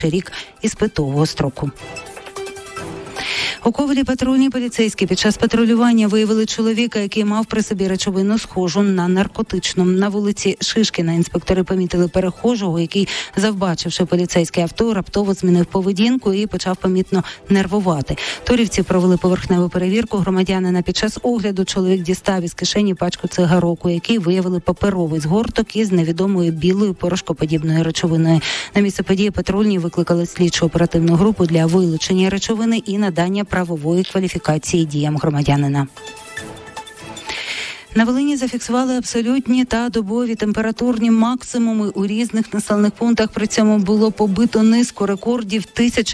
рік іспитового строку. У Ковелі патрульні поліцейські під час патрулювання виявили чоловіка, який мав при собі речовину, схожу на наркотичну. На вулиці Шишкіна інспектори помітили перехожого, який, завбачивши поліцейське авто, раптово змінив поведінку і почав помітно нервувати. Турівці провели поверхневу перевірку громадянина. Під час огляду чоловік дістав із кишені пачку цигарок, у якій виявили паперовий згорток із невідомою білою порошкоподібною речовиною. На місце події патрульні викликали слідчо-оперативну групу для вилучення речовини і надання правової кваліфікації діям громадянина. На Волині зафіксували абсолютні та добові температурні максимуми у різних населених пунктах. При цьому було побито низку рекордів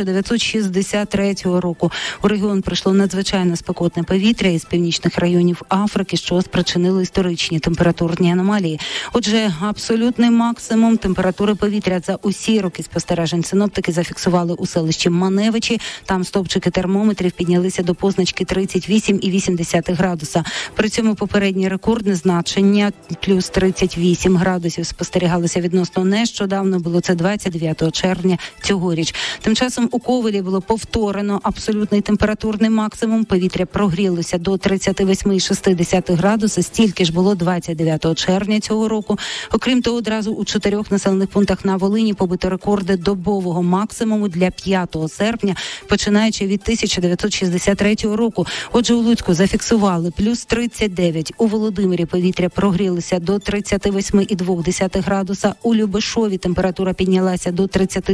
1963 року. У регіон прийшло надзвичайно спекотне повітря із північних районів Африки, що спричинило історичні температурні аномалії. Отже, абсолютний максимум температури повітря за усі роки спостережень синоптики зафіксували у селищі Маневичі. Там стовпчики термометрів піднялися до позначки 38,8 градуса. При цьому попередні рекордне значення плюс 38 градусів спостерігалося відносно нещодавно, було це 29 червня цьогоріч. Тим часом у Ковелі було повторено абсолютний температурний максимум. Повітря прогрілося до 38,6 градуса, стільки ж було 29 червня цього року. Окрім того, одразу у 4 населених пунктах на Волині побито рекорди добового максимуму для 5 серпня, починаючи від 1963 року. Отже, у Луцьку зафіксували плюс 39, у Володимирі повітря прогрілося до 38,2 градуса, у Любешові температура піднялася до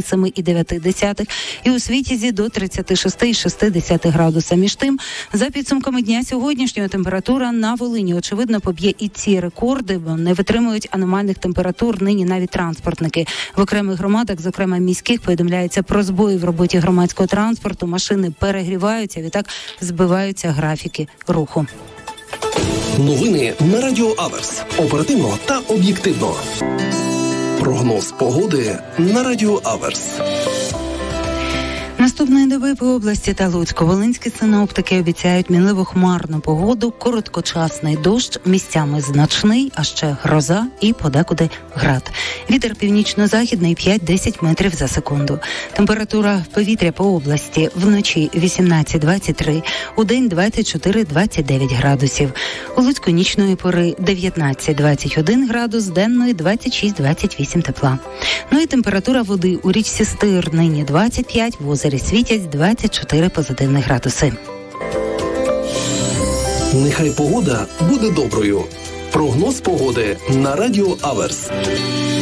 37,9 і у Світязі до 36,6 градуса. Між тим, за підсумками дня сьогоднішнього, температура на Волині, очевидно, поб'є і ці рекорди, бо не витримують аномальних температур нині навіть транспортники. В окремих громадах, зокрема міських, повідомляється про збої в роботі громадського транспорту, машини перегріваються, відтак збиваються графіки руху. Новини на Радіо Аверс. Оперативно та об'єктивно. Прогноз погоди на Радіо Аверс. Наступної доби по області та Луцьку волинські синоптики обіцяють мінливо хмарну погоду, короткочасний дощ, місцями значний, а ще гроза і подекуди град. Вітер північно-західний 5-10 метрів за секунду. Температура повітря по області вночі 18-23, удень 24-29 градусів. У Луцьку нічної пори 19-21 градус, денної 26-28 тепла. Ну і температура води у річці Стир нині 25, в озері Світязь 24 позитивних градуси. Нехай погода буде доброю. Прогноз погоди на Радіо Аверс.